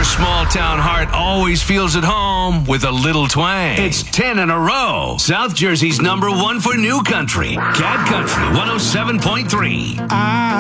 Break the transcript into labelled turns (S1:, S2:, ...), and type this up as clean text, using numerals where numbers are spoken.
S1: small town heart always feels at home with a little twang. It's 10 in a row. South Jersey's #1 for new country. Cat Country 107.3.